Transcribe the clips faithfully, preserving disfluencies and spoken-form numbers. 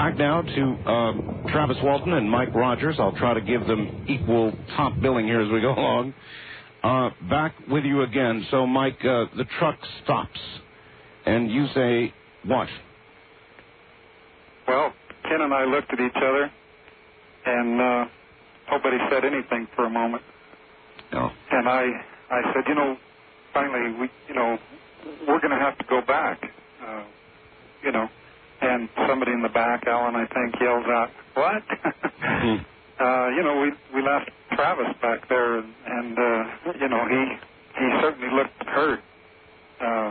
back now to um, Travis Walton and Mike Rogers. I'll try to give them equal top billing here as we go along. Uh, back with you again. So, Mike, uh, the truck stops, and you say what? Well, Ken and I looked at each other, and uh, nobody said anything for a moment. No. And I, I said, you know, finally, we, you know, we're going to have to go back, uh, you know. And somebody in the back, Alan, I think, yells out, what? mm-hmm. uh, you know, we we left Travis back there, and, and uh, you know, he he certainly looked hurt. Uh,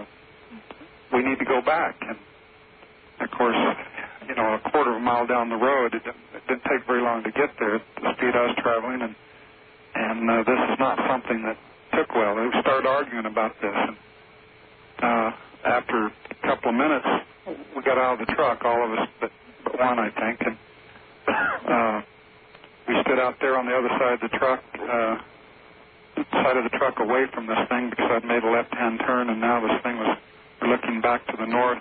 we need to go back. And, of course, you know, a quarter of a mile down the road, it didn't, it didn't take very long to get there at the speed I was traveling, and, and uh, this is not something that took well. We started arguing about this, and uh, after a couple of minutes, we got out of the truck, all of us but, but one, I think, and uh, we stood out there on the other side of the truck, uh, side of the truck away from this thing because I'd made a left-hand turn, and now this thing was looking back to the north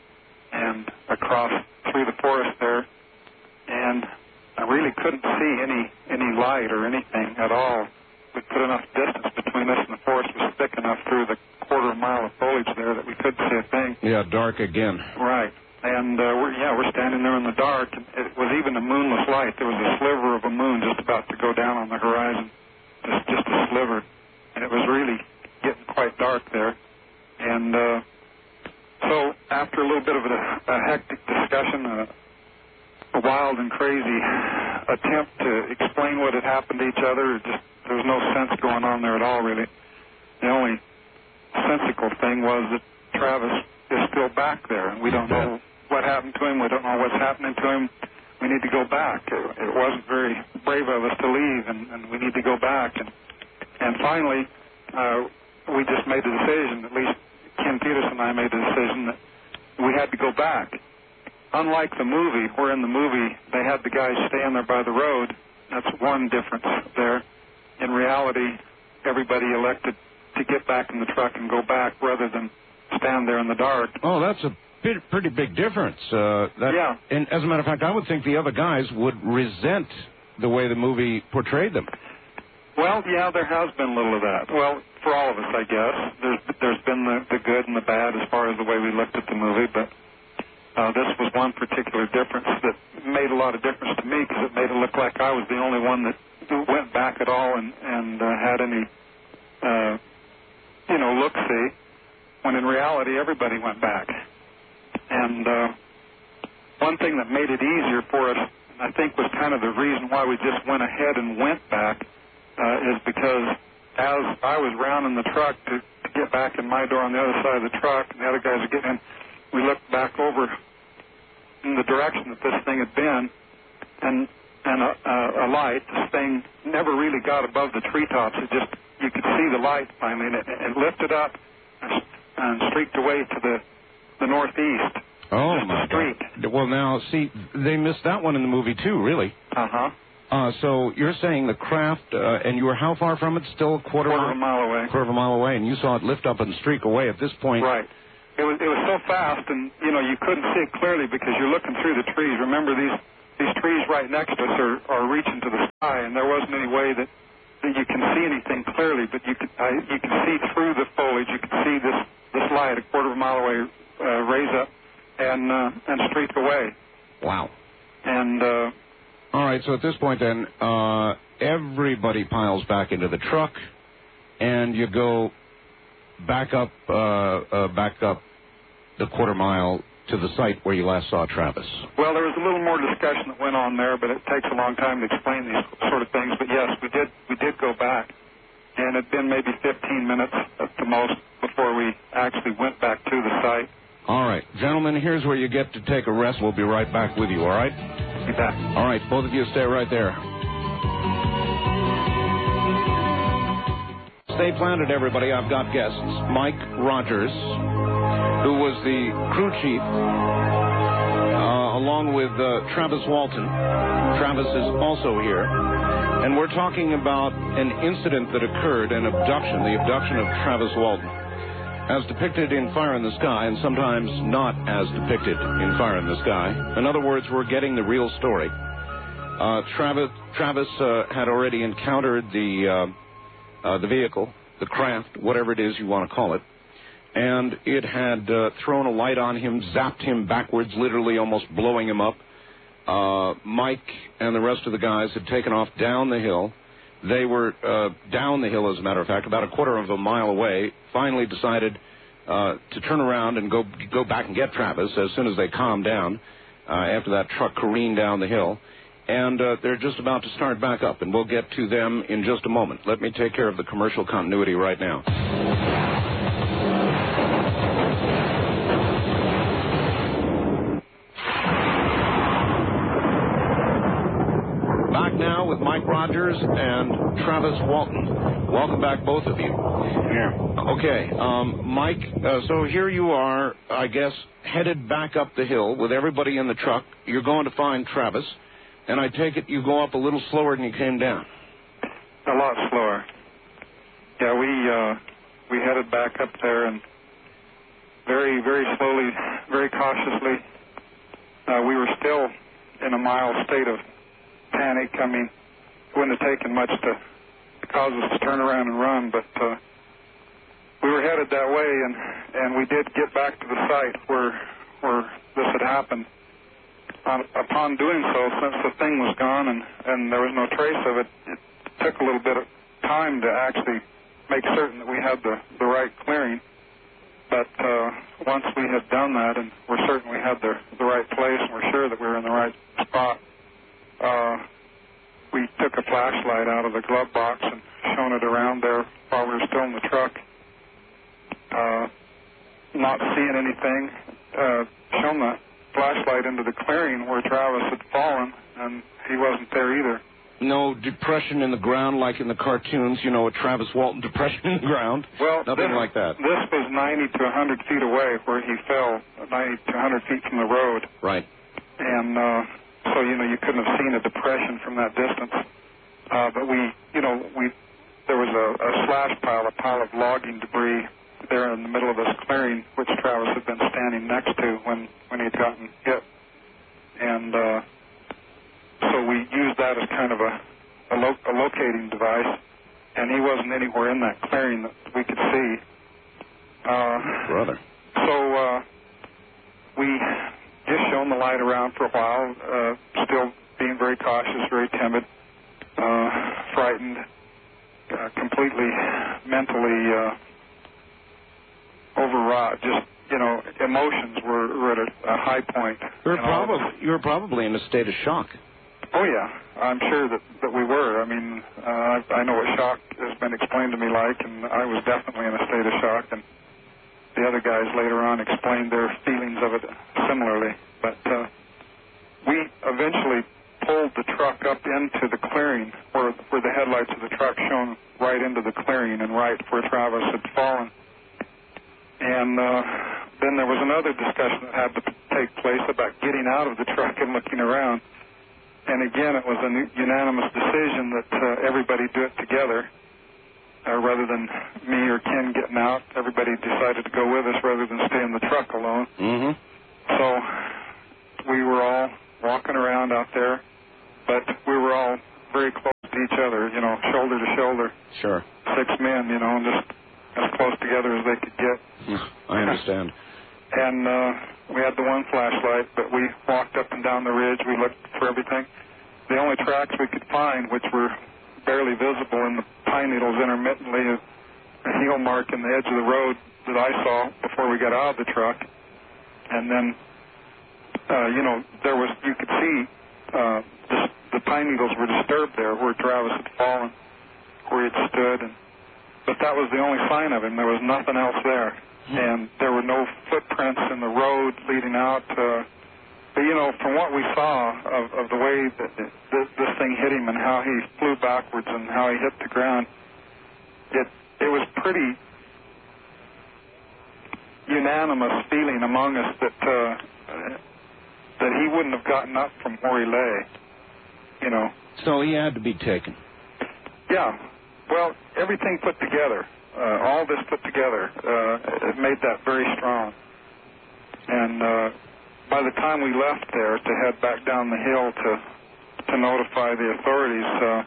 and across through the forest there, and I really couldn't see any any light or anything at all. We put enough distance between us, and the forest was thick enough through the quarter mile of foliage there that we couldn't see a thing. Yeah, dark again. Right. And, uh, we're, yeah, we're standing there in the dark. And it was even a moonless light. There was a sliver of a moon just about to go down on the horizon, just, just a sliver. And it was really getting quite dark there. And uh, so after a little bit of a, a hectic discussion, a, a wild and crazy attempt to explain what had happened to each other, just there was no sense going on there at all, really. The only sensical thing was that Travis is still back there, and we don't know what happened to him. We don't know what's happening to him. We need to go back. It, it wasn't very brave of us to leave, and, and we need to go back. And, and finally, uh, we just made a decision, at least Ken Peterson and I made a decision that we had to go back. Unlike the movie, where in the movie they had the guys stand there by the road, that's one difference there. In reality, everybody elected to get back in the truck and go back rather than stand there in the dark. Oh, that's a bit, pretty big difference. Uh, that, yeah. And as a matter of fact, I would think the other guys would resent the way the movie portrayed them. Well, yeah, there has been a little of that. Well, for all of us, I guess. There's there's been the, the good and the bad as far as the way we looked at the movie, but uh, this was one particular difference that made a lot of difference to me because it made it look like I was the only one that went back at all and, and uh, had any, uh, you know, look-see, when in reality everybody went back. And uh, one thing that made it easier for us, I think was kind of the reason why we just went ahead and went back, uh, is because as I was rounding the truck to, to get back in my door on the other side of the truck, and the other guys are getting in, we looked back over in the direction that this thing had been, and and a, a, a light, this thing never really got above the treetops. It just, you could see the light finally, and it, it lifted up and, and streaked away to the, the northeast. Oh, just my a streak. God. Well, now, see, they missed that one in the movie, too, really. Uh-huh. Uh, so you're saying the craft, uh, and you were how far from it? Still a quarter, quarter of a mile away. Quarter of a mile away, and you saw it lift up and streak away at this point. Right. It was, it was so fast, and, you know, you couldn't see it clearly because you're looking through the trees. Remember, these these trees right next to us are, are reaching to the sky, and there wasn't any way that, that you can see anything clearly, but you could I, you can see through the foliage. You could see this, this light a quarter of a mile away uh, raise up and uh, and streak away. Wow. And... Uh, all right, so at this point, then, uh, everybody piles back into the truck, and you go back up, uh, uh, back up the quarter mile to the site where you last saw Travis. Well, there was a little more discussion that went on there, but it takes a long time to explain these sort of things. But yes, we did we did go back, and it'd been maybe fifteen minutes at the most before we actually went back to the site. All right, gentlemen, here's where you get to take a rest. We'll be right back with you, all right? Be back. All right, both of you stay right there. Stay planted, everybody. I've got guests. Mike Rogers, who was the crew chief, uh, along with uh, Travis Walton. Travis is also here. And we're talking about an incident that occurred, an abduction, the abduction of Travis Walton. as depicted in Fire in the Sky, and sometimes not as depicted in Fire in the Sky. In other words, we're getting the real story. Uh, Travis, Travis uh, had already encountered the uh, uh, the vehicle, the craft, whatever it is you want to call it, and it had uh, thrown a light on him, zapped him backwards, literally almost blowing him up. Uh, Mike and the rest of the guys had taken off down the hill. They were uh, down the hill, as a matter of fact, about a quarter of a mile away, finally decided uh, to turn around and go go back and get Travis as soon as they calmed down uh, after that truck careened down the hill. And uh, they're just about to start back up, and we'll get to them in just a moment. Let me take care of the commercial continuity right now. Back now with Mike Rogers and Travis Walton. Welcome back, both of you. Yeah. Okay, um, Mike, uh, so here you are, I guess, headed back up the hill with everybody in the truck. You're going to find Travis. And I take it you go up a little slower than you came down. A lot slower. Yeah, we uh, we headed back up there, and very, very slowly, very cautiously. Uh, we were still in a mild state of panic. I mean, it wouldn't have taken much to cause us to turn around and run, but uh, we were headed that way, and, and we did get back to the site where where this had happened. Um, upon doing so, since the thing was gone and, and there was no trace of it, it took a little bit of time to actually make certain that we had the, the right clearing. But uh, once we had done that, and we're certain we had the, the right place, and we're sure that we were in the right spot, uh, we took a flashlight out of the glove box and shone it around there while we were still in the truck. Uh, not seeing anything, uh, shone the flashlight into the clearing where Travis had fallen, and he wasn't there either. No depression in the ground like in the cartoons, you know, a Travis Walton depression in the ground? Well, nothing this, like that. This was ninety to one hundred feet away where he fell, ninety to one hundred feet from the road. Right. And uh, so, you know, you couldn't have seen a depression from that distance. Uh, but we, you know, we there was a, a slash pile, a pile of logging debris there in the middle of this clearing, which Travis had been standing next to when, when he'd gotten hit. And uh, so we used that as kind of a, a, lo- a locating device, and he wasn't anywhere in that clearing that we could see. Uh, Brother. So uh, we just shone the light around for a while, uh, still being very cautious, very timid, uh, frightened, uh, completely mentally uh, overwrought. Just, you know, emotions were, were at a, a high point. You were, probably, you were probably in a state of shock. Oh, yeah. I'm sure that, that we were. I mean, uh, I, I know what shock has been explained to me like, and I was definitely in a state of shock, and the other guys later on explained their feelings of it similarly. But uh, we eventually pulled the truck up into the clearing where, where the headlights of the truck shone right into the clearing and right where Travis had fallen. And uh, then there was another discussion that had to take place about getting out of the truck and looking around. And again, it was a unanimous decision that uh, everybody do it together. Uh, rather than me or Ken getting out, everybody decided to go with us rather than stay in the truck alone. Mm-hmm. So we were all walking around out there, but we were all very close to each other, you know, shoulder to shoulder. Sure. Six men, you know, just as close together as they could get. I understand. And uh, we had the one flashlight, but we walked up and down the ridge. We looked for everything. The only tracks we could find, which were barely visible in the pine needles intermittently, is a heel mark in the edge of the road that I saw before we got out of the truck. And then, uh, you know, there was, you could see uh, the, the pine needles were disturbed there where Travis had fallen, where he had stood. And, but that was the only sign of him. There was nothing else there. And there were no footprints in the road leading out. Uh, but, you know, from what we saw of, of the way that this, this thing hit him and how he flew backwards and how he hit the ground, it it was pretty unanimous feeling among us that uh, that he wouldn't have gotten up from where he lay, you know. So he had to be taken. Yeah. Well, everything put together. uh, all this put together, uh, it made that very strong. And uh, by the time we left there to head back down the hill to to notify the authorities, uh,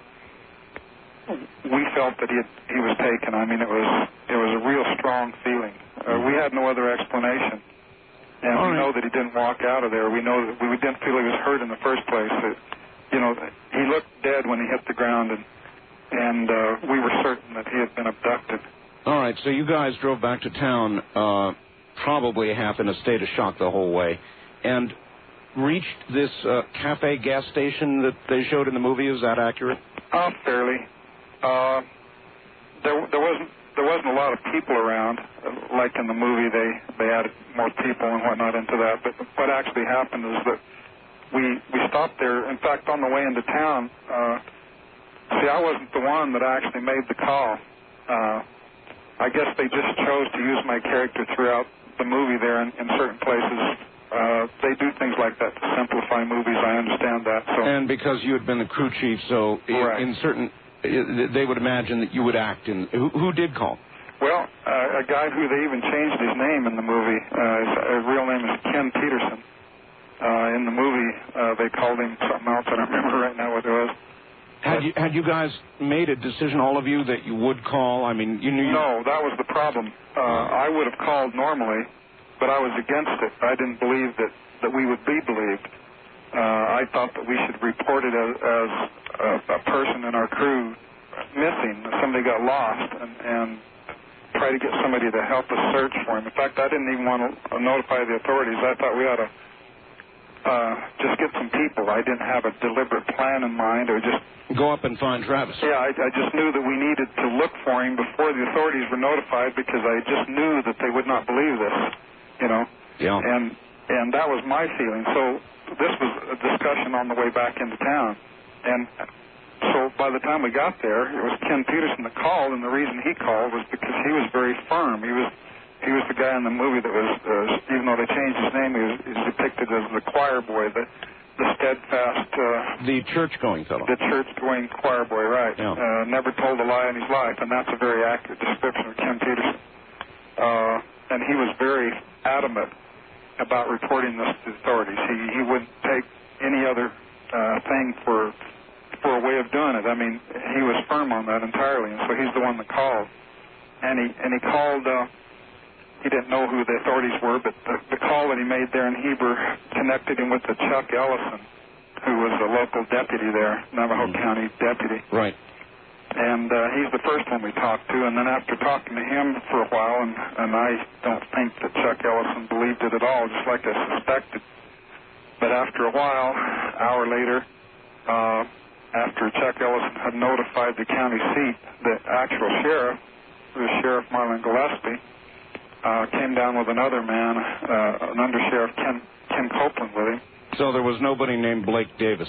we felt that he had, he was taken. I mean, it was it was a real strong feeling. Uh, we had no other explanation, and All we right. know that he didn't walk out of there. We know that we didn't feel he was hurt in the first place. That, you know, he looked dead when he hit the ground, and and uh, we were certain that he had been abducted. All right, so you guys drove back to town, uh, probably half in a state of shock the whole way, and reached this uh, cafe gas station that they showed in the movie. Is that accurate? Uh, fairly. Uh, there, there wasn't there wasn't a lot of people around, like in the movie. They they added more people and whatnot into that. But what actually happened is that we we stopped there. In fact, on the way into town, uh, see, I wasn't the one that actually made the call. Uh, I guess they just chose to use my character throughout the movie there in, in certain places. Uh, they do things like that to simplify movies. I understand that. So. And because you had been the crew chief, so right. in, in certain. They would imagine that you would act in... Who, who did call? Well, uh, a guy who they even changed his name in the movie. Uh, his, his real name is Ken Peterson. Uh, in the movie, uh, they called him something else. I don't remember right now what it was. Had you, had you guys made a decision, all of you, that you would call? I mean, you knew... You... No, that was the problem. Uh, I would have called normally, but I was against it. I didn't believe that, that we would be believed. Uh, I thought that we should report it as, as a, a person in our crew missing. Somebody got lost, and, and try to get somebody to help us search for him. In fact, I didn't even want to notify the authorities. I thought we ought to uh, just get some people. I didn't have a deliberate plan in mind, or just... Go up and find Travis. Yeah, I, I just knew that we needed to look for him before the authorities were notified, because I just knew that they would not believe this, you know? Yeah. And, and that was my feeling. So... This was a discussion on the way back into town. And so by the time we got there, it was Ken Peterson that called, and the reason he called was because he was very firm. He was he was the guy in the movie that was, uh, even though they changed his name, he was, he was depicted as the choir boy, the, the steadfast... Uh, the church-going fellow. The church-going choir boy, right. Yeah. Uh, never told a lie in his life, and that's a very accurate description of Ken Peterson. Uh, and he was very adamant about reporting this to the authorities. He he wouldn't take any other uh, thing for for a way of doing it. I mean, he was firm on that entirely, and so he's the one that called. And he and he called. Uh, he didn't know who the authorities were, but the, the call that he made there in Heber connected him with the Chuck Ellison, who was a local deputy there, Navajo mm-hmm. County deputy. Right. And uh, he's the first one we talked to, and then after talking to him for a while, and, and I don't think that Chuck Ellison believed it at all, just like I suspected. But after a while, an hour later, uh, after Chuck Ellison had notified the county seat, the actual sheriff, the Sheriff Marlon Gillespie, uh, came down with another man, uh, an undersheriff, Ken, Ken Copeland, with him. So there was nobody named Blake Davis?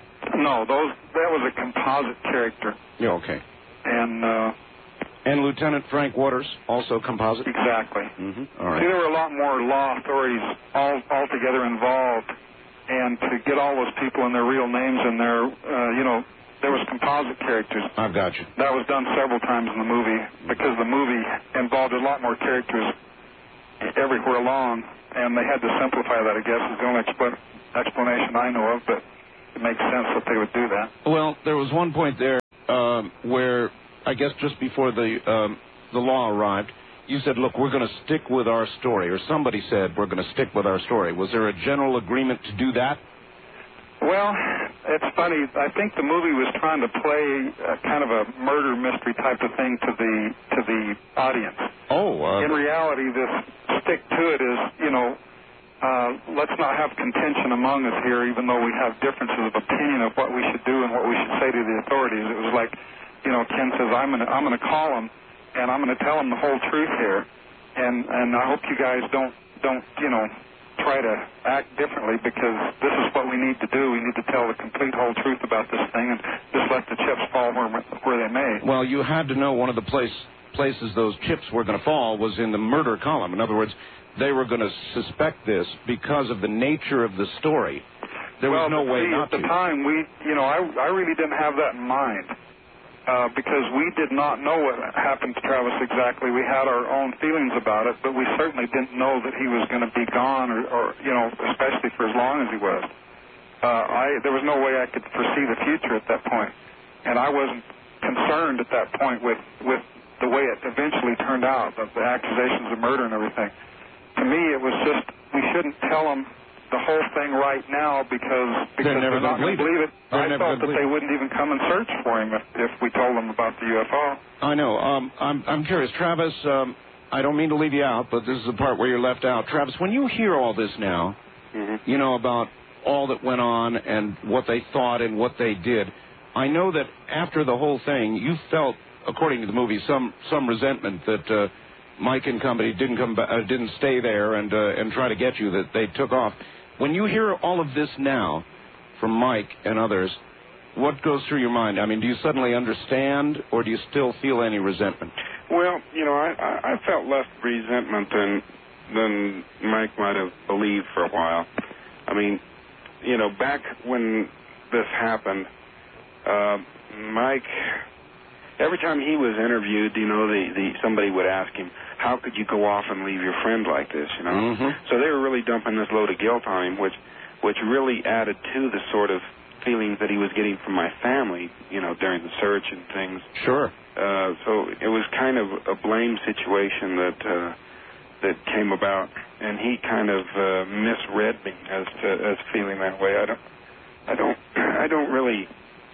No, those that was a composite character. Yeah, okay. And uh, and Lieutenant Frank Waters, also composite? Exactly. Mm-hmm. All right. See, there were a lot more law authorities all altogether involved, and to get all those people and their real names in there, uh, you know, there was composite characters. I've got you. That was done several times in the movie, because the movie involved a lot more characters everywhere along, and they had to simplify that, I guess, is the only expl- explanation I know of, but it makes sense that they would do that. Well, there was one point there um, where, I guess just before the um, the law arrived, you said, look, we're going to stick with our story, or somebody said we're going to stick with our story. Was there a general agreement to do that? Well, it's funny. I think the movie was trying to play a, kind of a murder mystery type of thing to the to the audience. Oh. Uh, In reality, this stick to it is, you know, uh, let's not have contention among us here, even though we have differences of opinion of what we should do and what we should say to the authorities. It was like, you know, Ken says, I'm going to I'm going to call them, and I'm going to tell them the whole truth here, and and I hope you guys don't don't you know. try to act differently, because this is what we need to do. We need to tell the complete whole truth about this thing and just let the chips fall where, where they may. Well, you had to know one of the place, places those chips were going to fall was in the murder column. In other words, they were going to suspect this because of the nature of the story. There well, was no way see, not to. At the to. time, we, you know, I, I really didn't have that in mind. uh, because we did not know what happened to Travis exactly. We had our own feelings about it, but we certainly didn't know that he was going to be gone, or, or you know, especially for as long as he was. Uh, I there was no way I could foresee the future at that point, and I wasn't concerned at that point with with the way it eventually turned out, the, the accusations of murder and everything. To me, it was just, we shouldn't tell them the whole thing right now because, because they're, they're not going to believe it. I thought that they wouldn't even come and search for him if, if we told them about the U F O. I know. Um, I'm, I'm curious. Travis, um, I don't mean to leave you out, but this is the part where you're left out. Travis, when you hear all this now, mm-hmm. you know, about all that went on and what they thought and what they did, I know that after the whole thing, you felt, according to the movie, some some resentment that uh, Mike and company didn't come ba- uh, didn't stay there and uh, and try to get you, that they took off. When you hear all of this now from Mike and others, what goes through your mind? I mean, do you suddenly understand, or do you still feel any resentment? Well, you know, I, I felt less resentment than than Mike might have believed for a while. I mean, you know, back when this happened, uh, Mike, every time he was interviewed, you know, the, the somebody would ask him, how could you go off and leave your friend like this, you know? Mm-hmm. So they were really dumping this load of guilt on him, which which really added to the sort of feelings that he was getting from my family, you know, during the search and things. Sure. Uh, so it was kind of a blame situation that uh, that came about, and he kind of uh, misread me as to as feeling that way. I don't, I don't, I don't really,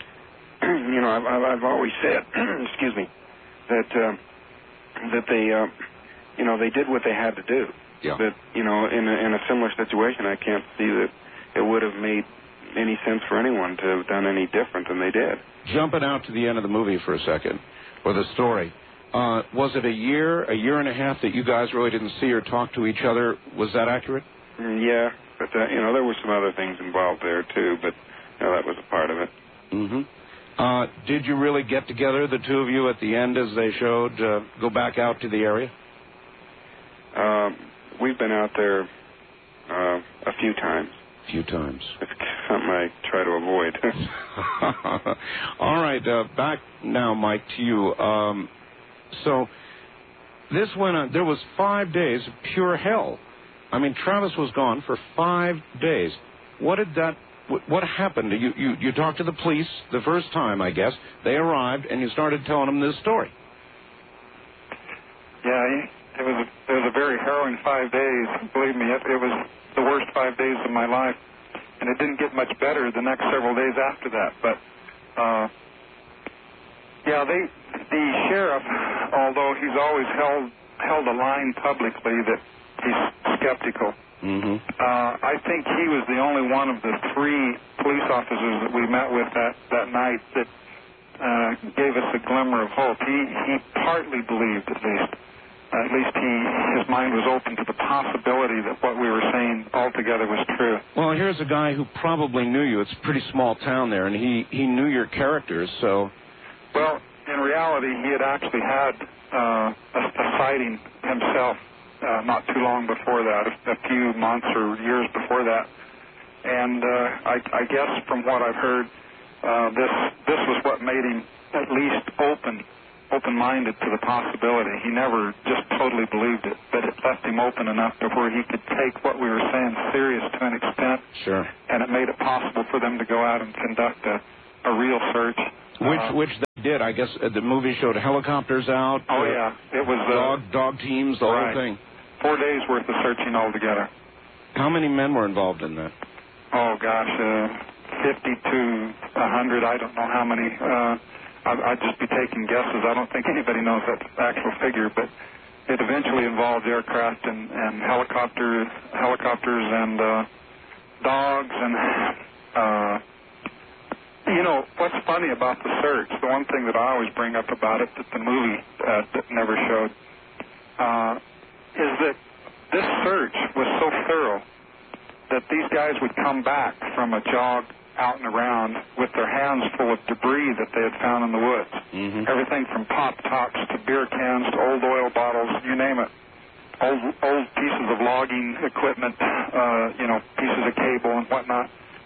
you know, I've, I've always said, excuse me, that uh, that they, uh, you know, they did what they had to do. Yeah. That, you know, in a, in a similar situation, I can't see that it would have made any sense for anyone to have done any different than they did. Jumping out to the end of the movie for a second, or the story, uh, was it a year, a year and a half that you guys really didn't see or talk to each other? Was that accurate? Mm, yeah, but, uh, you know, there were some other things involved there, too, but, you know, that was a part of it. Mm-hmm. Uh, did you really get together, the two of you, at the end, as they showed, uh, go back out to the area? Um, we've been out there uh, a few times. A few times. It's something I try to avoid. All right, uh, back now, Mike, to you. Um, so this went on. There was five days of pure hell. I mean, Travis was gone for five days. What did that? What, what happened? You, you you talked to the police the first time, I guess. They arrived, and you started telling them this story. Yeah, it was a, it was a very harrowing five days. Believe me, it, it was the worst five days of my life, and it didn't get much better the next several days after that. But uh, yeah, they the sheriff, although he's always held held a line publicly that he's skeptical. Mm-hmm. Uh, I think he was the only one of the three police officers that we met with that, that night that uh, gave us a glimmer of hope. He he partly believed, at least. Uh, at least he his mind was open to the possibility that what we were saying altogether was true. Well, here's a guy who probably knew you. It's a pretty small town there, and he, he knew your characters, so... Well, in reality, he had actually had uh, a, a sighting himself uh, not too long before that, a, a few months or years before that. And uh, I, I guess from what I've heard, uh, this this was what made him at least open open-minded to the possibility. He never just totally believed it, but it left him open enough to where he could take what we were saying serious to an extent. Sure. And it made it possible for them to go out and conduct a, a real search. Which uh, which they did. I guess uh, the movie showed helicopters out. Oh, uh, yeah. It was... Uh, dog, dog teams, the right. whole thing. Four days worth of searching altogether. How many men were involved in that? Oh, gosh, uh, fifty to one hundred. I don't know how many... Uh, I'd just be taking guesses. I don't think anybody knows that actual figure, but it eventually involved aircraft and, and helicopters, helicopters and uh, dogs. And, uh, you know, what's funny about the search, the one thing that I always bring up about it that the movie uh, that never showed, uh, is that this search was so thorough that these guys would come back from a jog out and around with their hands full of debris that they had found in the woods. Mm-hmm. Everything from pop tops to beer cans to old oil bottles, you name it. Old old pieces of logging equipment, uh, you know, pieces of cable and whatnot.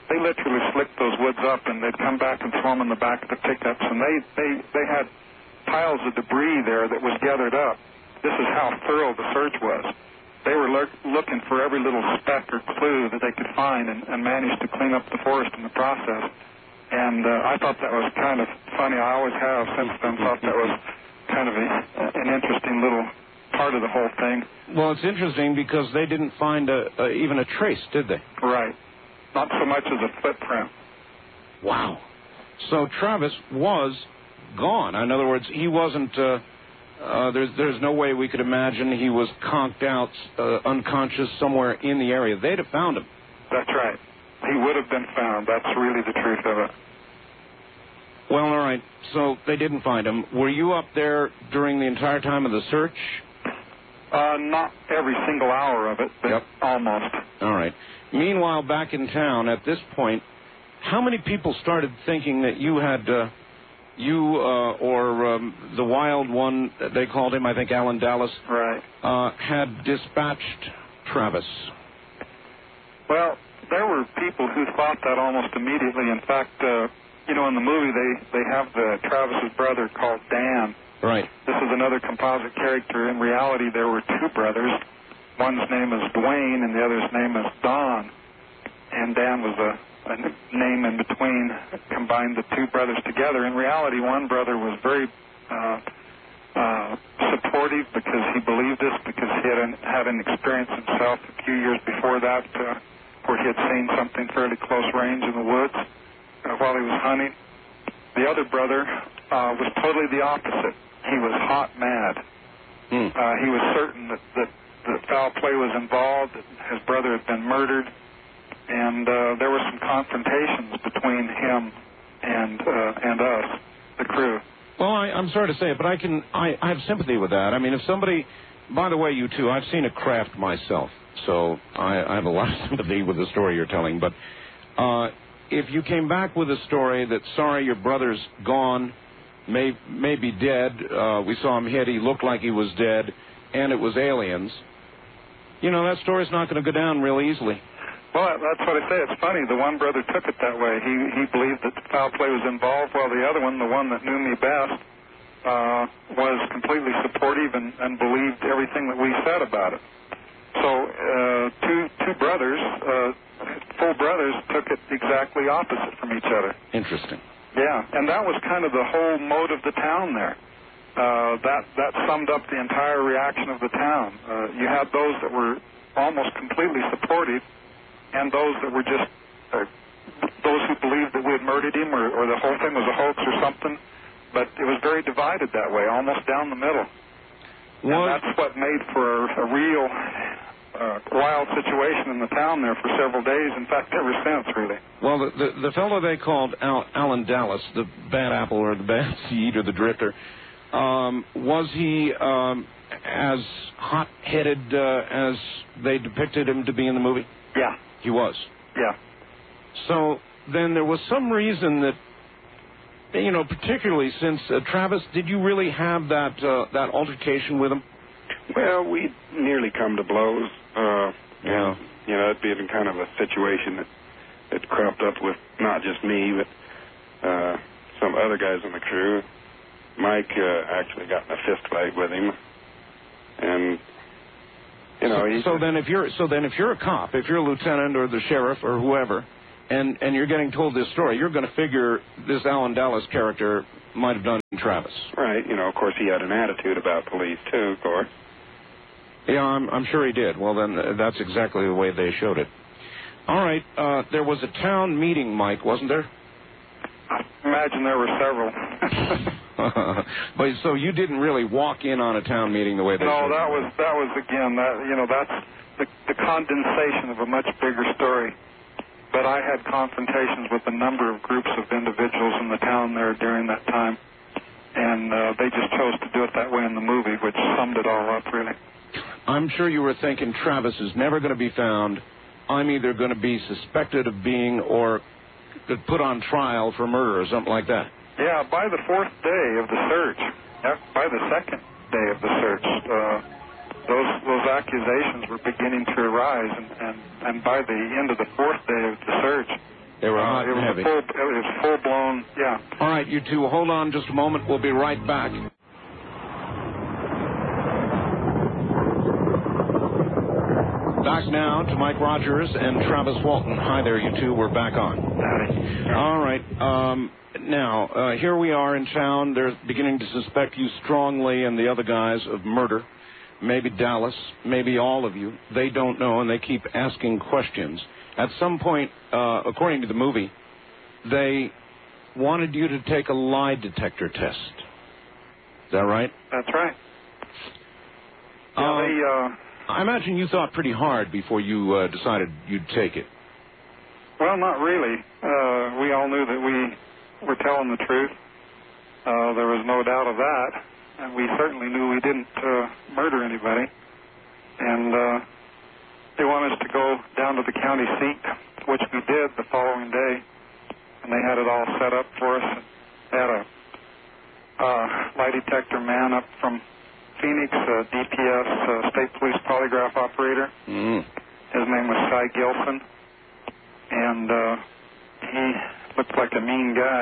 they literally slicked those woods up, and they'd come back and throw them in the back of the pickups, and they, they, they had piles of debris there that was gathered up. This is how thorough the search was. They were lurk, looking for every little speck or clue that they could find, and, and managed to clean up the forest in the process. And uh, I thought that was kind of funny. I always have since then thought that was kind of a, an interesting little part of the whole thing. Well, it's interesting because they didn't find a, a, even a trace, did they? Right. Not so much as a footprint. Wow. So Travis was gone. In other words, he wasn't... Uh, uh, there's, there's no way we could imagine he was conked out, uh, unconscious somewhere in the area. They'd have found him. That's right. He would have been found. That's really the truth of it. Well, all right. So they didn't find him. Were you up there during the entire time of the search? Uh, not every single hour of it, but yep. almost. All right. Meanwhile, back in town, at this point, how many people started thinking that you had, uh, you uh, or um, the wild one, they called him, I think Alan Dallas, right, uh, had dispatched Travis? Well, there were people who thought that almost immediately. In fact, uh, you know, in the movie, they, they have the Travis's brother called Dan. Right. This is another composite character. In reality, there were two brothers. One's name is Dwayne, and the other's name is Don. And Dan was a, a name in between, combined the two brothers together. In reality, one brother was very uh, uh, supportive because he believed this, because he had an, had an experience himself a few years before that uh, where he had seen something fairly close range in the woods uh, while he was hunting. The other brother uh, was totally the opposite. He was hot mad. Hmm. Uh, he was certain that, that, that foul play was involved, that his brother had been murdered, and uh, there were some confrontations between him and uh, and us, the crew. Well, I, I'm sorry to say it, but I can I, I have sympathy with that. I mean, if somebody, by the way, you two, I've seen a craft myself, so I, I have a lot of sympathy with the story you're telling. But uh, if you came back with a story that, sorry, your brother's gone, may may be dead, uh, we saw him hit, he looked like he was dead, and it was aliens, you know, that story's not going to go down real easily. Well, that's what I say. It's funny. The one brother took it that way. He he believed that foul play was involved, while the other one, the one that knew me best, uh, was completely supportive and, and believed everything that we said about it. So uh, two two brothers, uh, full brothers, took it exactly opposite from each other. Interesting. Yeah, and that was kind of the whole mode of the town there. Uh, that that summed up the entire reaction of the town. Uh, you had those that were almost completely supportive, and those that were just uh, those who believed that we had murdered him, or, or the whole thing was a hoax or something. But it was very divided that way, almost down the middle. What? And that's what made for a, a real uh, wild situation in the town there for several days. In fact, ever since, really. Well, the the, the fellow they called Al, Alan Dallas, the bad apple or the bad seed or the drifter, um, was he um, as hot-headed uh, as they depicted him to be in the movie? Yeah. He was? Yeah. So then there was some reason that, you know, particularly since uh, Travis, did you really have that uh, that altercation with him? Well, we nearly come to blows. Uh, yeah. You know, it'd been kind of a situation that, that cropped up with not just me, but uh, some other guys on the crew. Mike uh, actually got in a fist fight with him, and you know. So, he so then, if you're so then if you're a cop, if you're a lieutenant or the sheriff or whoever, and and you're getting told this story, you're going to figure this Alan Dallas character might have done Travis. Right. You know, of course, he had an attitude about police too, of course. Yeah, I'm, I'm sure he did. Well, then uh, that's exactly the way they showed it. All right. Uh, there was a town meeting, Mike, wasn't there? I imagine there were several. But so you didn't really walk in on a town meeting the way they no, showed that it. was that was again that you know that's the, the condensation of a much bigger story. But I had confrontations with a number of groups of individuals in the town there during that time, and uh, they just chose to do it that way in the movie, which summed it all up, really. I'm sure you were thinking, Travis is never going to be found. I'm either going to be suspected of being or put on trial for murder or something like that. Yeah, by the fourth day of the search, by the second day of the search, uh, those those accusations were beginning to arise, and, and, and by the end of the fourth day of the search, heavy. Full, it was full blown, yeah. All right, you two, hold on just a moment. We'll be right back. Back now to Mike Rogers and Travis Walton. Hi there, you two. We're back on. Howdy. All right. Um, now, uh, here we are in town. They're beginning to suspect you strongly and the other guys of murder. Maybe Dallas, maybe all of you. They don't know, and they keep asking questions. At some point, uh, according to the movie, they wanted you to take a lie detector test. Is that right? That's right. Yeah, Uh, they, uh, I imagine you thought pretty hard before you uh, decided you'd take it. well, not really. Uh, we all knew that we were telling the truth. Uh, there was no doubt of that. And we certainly knew we didn't uh, murder anybody. And uh, they wanted us to go down to the county seat, which we did the following day. And they had it all set up for us. They had a uh, lie detector man up from Phoenix, uh, D P S, uh, State Police Polygraph Operator. Mm. His name was Cy Gilson. And uh, he looked like a mean guy.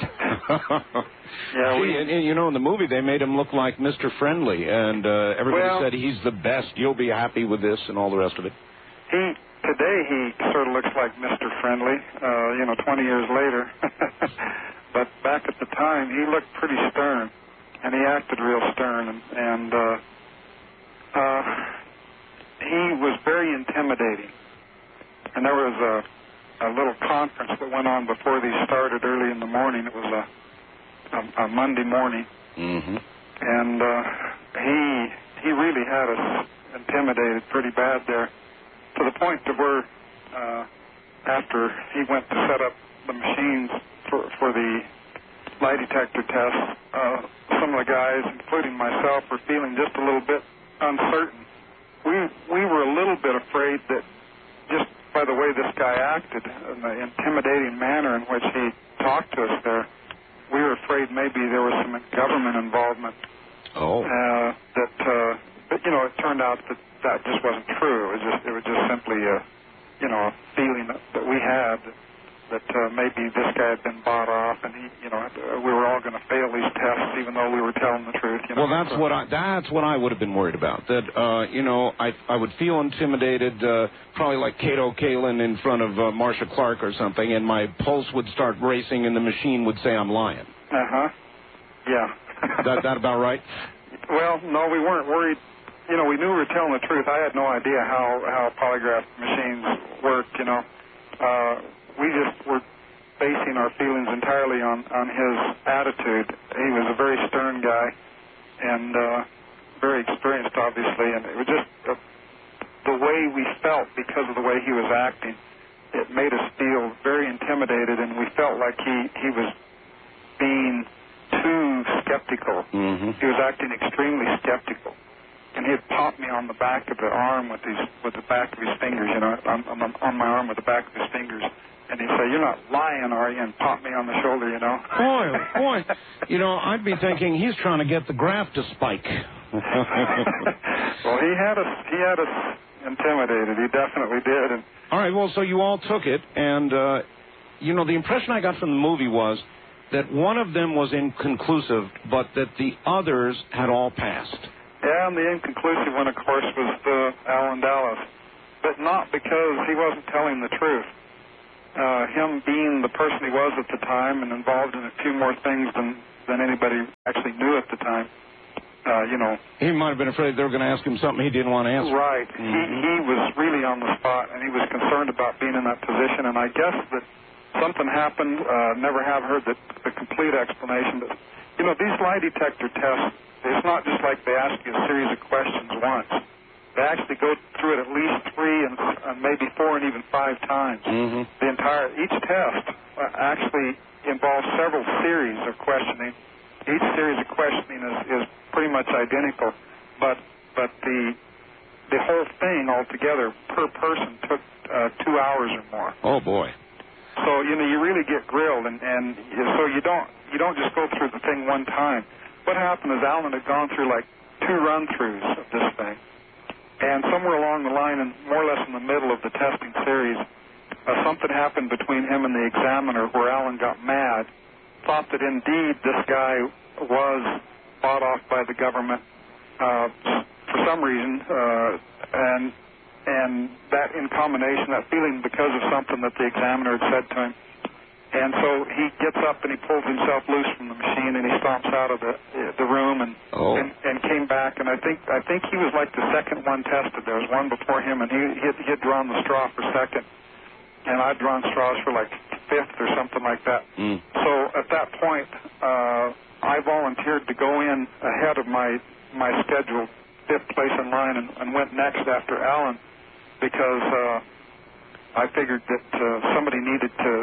Yeah, See, we, and, and, you know, in the movie they made him look like Mister Friendly, and uh, everybody Well- said he's the best. You'll be happy with this, and all the rest of it. he today he sort of looks like Mister Friendly, uh, you know, twenty years later. But back at the time, he looked pretty stern, and he acted real stern, and, and uh, uh, he was very intimidating. And there was a, a little conference that went on before these started early in the morning. It was a, a, a Monday morning, Mm-hmm. and uh, he he really had us intimidated pretty bad there, to the point to where uh, after he went to set up the machines for, for the lie detector test, uh, some of the guys, including myself, were feeling just a little bit uncertain. We we were a little bit afraid that just by the way this guy acted and the intimidating manner in which he talked to us there, we were afraid maybe there was some government involvement. Oh. Uh, that, uh, but you know, it turned out that that just wasn't true. It was just, it was just simply a, you know, a feeling that, that we had that, that uh, maybe this guy had been bought off, and he, you know, we were all going to fail these tests, even though we were telling the truth. You know? Well, that's so, what I that's what I would have been worried about. That uh, you know, I I would feel intimidated, uh, probably like Kato Kalin in front of uh, Marcia Clark or something, and my pulse would start racing, and the machine would say I'm lying. Uh huh. Yeah. that that about right? Well, no, we weren't worried. You know, we knew we were telling the truth. I had no idea how how polygraph machines worked. You know, uh, we just were basing our feelings entirely on, on his attitude. He was a very stern guy and uh, very experienced, obviously, and it was just uh, the way we felt because of the way he was acting. It made us feel very intimidated, and we felt like he, he was being too skeptical. Mm-hmm. He was acting extremely skeptical. And he'd pop me on the back of the arm with his with the back of his fingers, you know, on, on, on my arm with the back of his fingers. And he'd say, "You're not lying, are you?" And pop me on the shoulder, you know. Boy, boy, you know, I'd be thinking he's trying to get the graft to spike. Well, he had us, he had us intimidated. He definitely did. And All right, well, so you all took it, and, uh, you know, the impression I got from the movie was that one of them was inconclusive, but that the others had all passed. yeah, and the inconclusive one, of course, was uh, Alan Dallas, but not because he wasn't telling the truth. Uh, him being the person he was at the time and involved in a few more things than, than anybody actually knew at the time, uh, you know. He might have been afraid they were going to ask him something he didn't want to answer. Right. Mm-hmm. He, he was really on the spot, and he was concerned about being in that position, and I guess that something happened. Uh, never have heard the, the complete explanation. But, you know, these lie detector tests, it's not just like they ask you a series of questions once. They actually go through it at least three and uh, maybe four and even five times. Mm-hmm. The entire, each test uh, actually involves several series of questioning. Each series of questioning is, is pretty much identical, but but the the whole thing altogether per person took uh, two hours or more. Oh, boy. So you know you really get grilled, and and so you don't you don't just go through the thing one time. What happened is Alan had gone through like two run-throughs of this thing. And somewhere along the line, and more or less in the middle of the testing series, uh, something happened between him and the examiner where Alan got mad, thought that indeed this guy was bought off by the government uh, for some reason, uh, and and that in combination, that feeling because of something that the examiner had said to him. And so he gets up and he pulls himself loose from the machine and he stomps out of the the room and, oh. and and came back. And I think I think he was like the second one tested. There was one before him, and he he had, he had drawn the straw for second, and I'd drawn straws for like fifth or something like that. Mm. So at that point, uh, I volunteered to go in ahead of my my scheduled fifth place in line and, and went next after Alan because uh, I figured that uh, somebody needed to.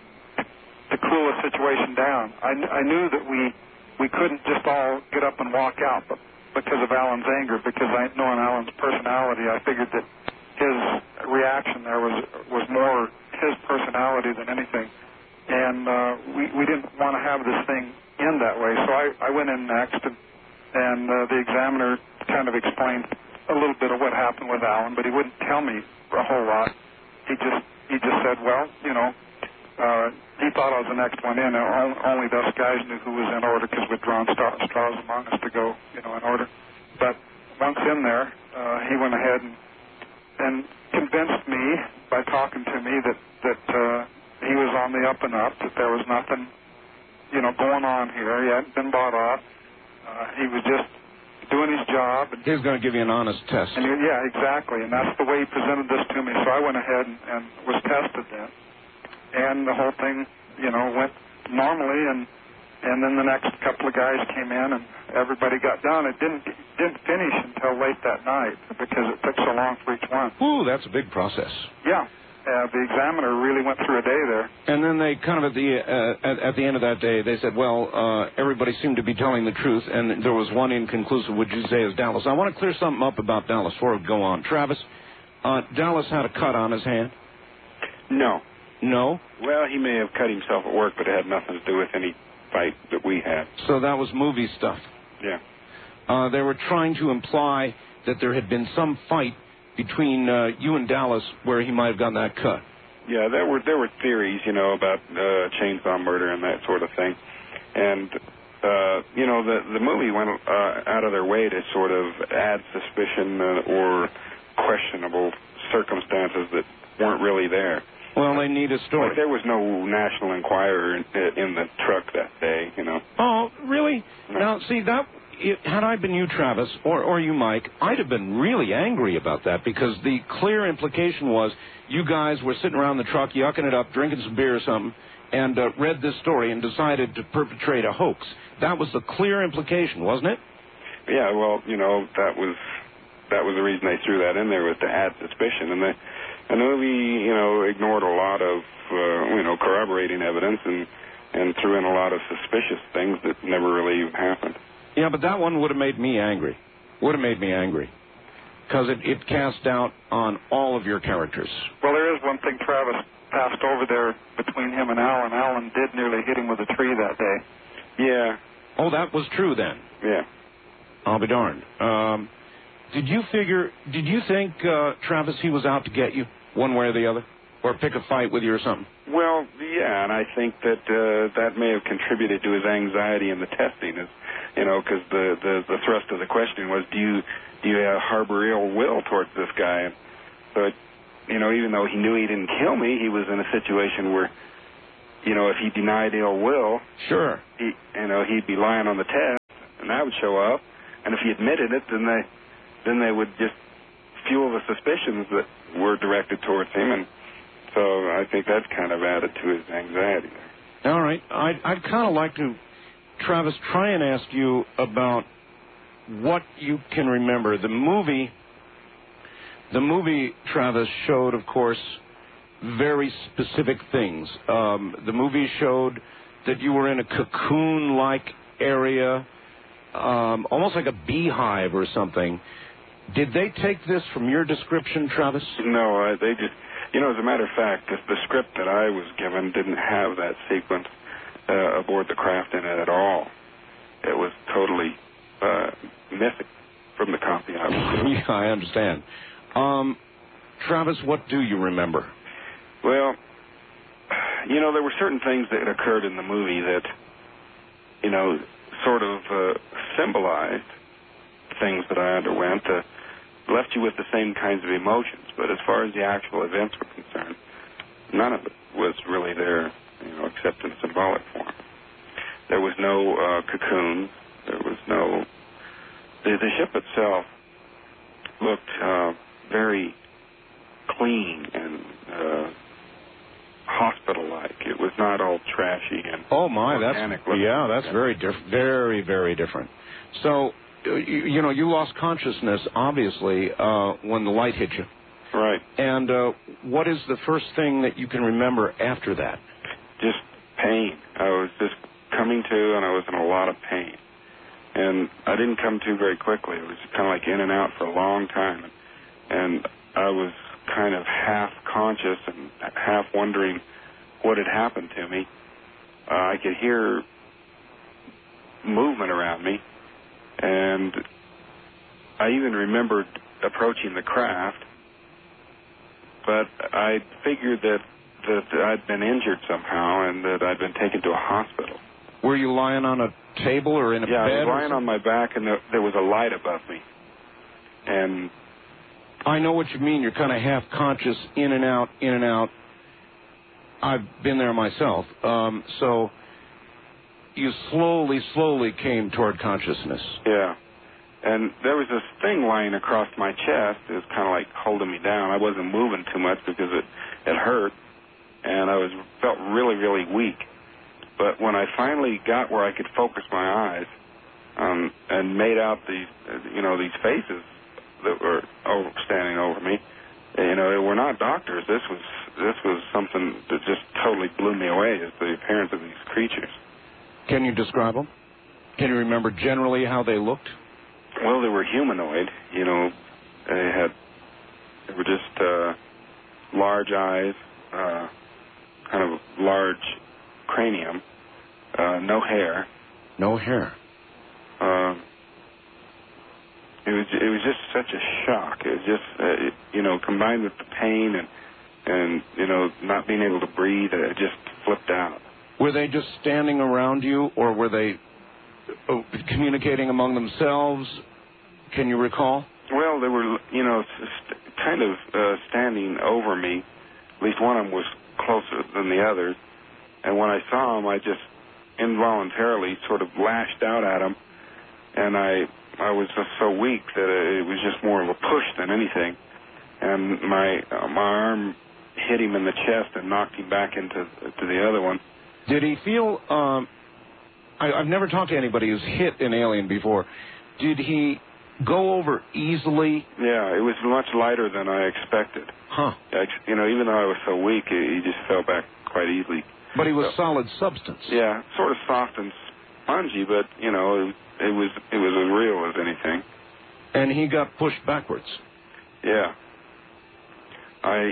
to cool a situation down. I, I knew that we we couldn't just all get up and walk out but because of Alan's anger, because I knowing Alan's personality, I figured that his reaction there was was more his personality than anything. And uh, we, we didn't want to have this thing end that way. So I, I went in next, and, and uh, the examiner kind of explained a little bit of what happened with Alan, but he wouldn't tell me a whole lot. He just he just said, well, you know, Uh, he thought I was the next one in. And only those guys knew who was in order because we'd drawn straw, straws among us to go, you know, in order. But once in there, uh, he went ahead and, and convinced me by talking to me that that uh, he was on the up and up, that there was nothing, you know, going on here. He hadn't been bought off. Uh, he was just doing his job. And, he was going to give you an honest test. And he, yeah, exactly. And that's the way he presented this to me. So I went ahead and, and was tested then. And the whole thing, you know, went normally, and and then the next couple of guys came in, and everybody got done. It didn't didn't finish until late that night because it took so long for each one. Ooh, that's a big process. Yeah, uh, the examiner really went through a day there. And then they kind of at the uh, at, at the end of that day, they said, well, uh, everybody seemed to be telling the truth, and there was one inconclusive, would you say, is Dallas. I want to clear something up about Dallas before we go on. Travis, uh, Dallas had a cut on his hand? No. No? Well, he may have cut himself at work, but it had nothing to do with any fight that we had. So that was movie stuff. Yeah. Uh, they were trying to imply that there had been some fight between uh, you and Dallas where he might have gotten that cut. Yeah, there were there were theories, you know, about uh, chainsaw murder and that sort of thing. And, uh, you know, the, the movie went uh, out of their way to sort of add suspicion uh, or questionable circumstances that weren't really there. Well, they need a story. There was no National Enquirer in, in the truck that day, you know. Oh, really? No. Now, see, that it, had I been you, Travis, or, or you, Mike, I'd have been really angry about that because the clear implication was you guys were sitting around the truck, yucking it up, drinking some beer or something, and uh, read this story and decided to perpetrate a hoax. That was the clear implication, wasn't it? Yeah, well, you know, that was that was the reason they threw that in there, was to add suspicion. And the, and the movie, you know, ignored a lot of, uh, you know, corroborating evidence and, and threw in a lot of suspicious things that never really even happened. Yeah, but that one would have made me angry. Would have made me angry. Because it, it cast doubt on all of your characters. Well, there is one thing Travis passed over there between him and Alan. Alan did nearly hit him with a tree that day. Yeah. Oh, that was true then? Yeah. I'll be darned. Um, did you figure, did you think, uh, Travis, he was out to get you one way or the other? Or pick a fight with you or something? Well, yeah, and I think that uh, that may have contributed to his anxiety in the testing, is, you know, because the, the, the thrust of the question was, do you do you uh, harbor ill will towards this guy? And so, it, you know, even though he knew he didn't kill me, he was in a situation where, you know, if he denied ill will, sure, he, you know, he'd be lying on the test, and that would show up. And if he admitted it, then they then they would just fuel the suspicions that were directed towards him, and so I think that's kind of added to his anxiety there. All right. I'd, I'd kind of like to, Travis, try and ask you about what you can remember. The movie, the movie, Travis, showed, of course, very specific things. Um, the movie showed that you were in a cocoon-like area, um, almost like a beehive or something. Did they take this from your description, Travis? No, uh, they just... You know, as a matter of fact, the, the script that I was given didn't have that sequence uh, aboard the craft in it at all. It was totally uh, missing from the copy I was given. Yeah, I understand. Um, Travis, what do you remember? Well, you know, there were certain things that occurred in the movie that, you know, sort of uh, symbolized things that I underwent, uh, left you with the same kinds of emotions. But as far as the actual events were concerned, none of it was really there, you know, except in symbolic form. There was no uh, cocoon. There was no... The, the ship itself looked uh, very clean and uh, hospital-like. It was not all trashy and oh my, organic that's yeah, that's very different, very very different. So, you, you know, you lost consciousness obviously uh, when the light hit you. Right. And uh, what is the first thing that you can remember after that? Just pain. I was just coming to, and I was in a lot of pain. And I didn't come to very quickly. It was kind of like in and out for a long time. And I was kind of half conscious and half wondering what had happened to me. Uh, I could hear movement around me. And I even remembered approaching the craft. But I figured that, that I'd been injured somehow and that I'd been taken to a hospital. Were you lying on a table or in a yeah, bed? Yeah, I was lying on my back, and there, there was a light above me. And I know what you mean. You're kind of half conscious, in and out, in and out. I've been there myself. Um, so you slowly, slowly came toward consciousness. Yeah. And there was this thing lying across my chest. It was kind of like holding me down. I wasn't moving too much because it, it hurt, and I was felt really, really weak. But when I finally got where I could focus my eyes um, and made out these, you know, these faces that were over, standing over me, you know, they were not doctors. This was this was something that just totally blew me away, is the appearance of these creatures. Can you describe them? Can you remember generally how they looked? Well, they were humanoid. You know, they had they were just uh, large eyes, uh, kind of large cranium, uh, no hair. No hair. Um, it was it was just such a shock. It was just uh, it, you know, combined with the pain and and you know, not being able to breathe, it just flipped out. Were they just standing around you, or were they uh, communicating among themselves? Can you recall? Well, they were, you know, st- kind of uh, standing over me. At least one of them was closer than the others. And when I saw him, I just involuntarily sort of lashed out at him, and I I was just so weak that it was just more of a push than anything. And my uh, my arm hit him in the chest and knocked him back into to the other one. Did he feel? Um, I, I've never talked to anybody who's hit an alien before. Did he go over easily? Yeah, it was much lighter than I expected. Huh. I, you know, even though I was so weak, he just fell back quite easily. But he was so, solid substance. Yeah, sort of soft and spongy, but you know, it, it was it was as real as anything. And he got pushed backwards. Yeah. I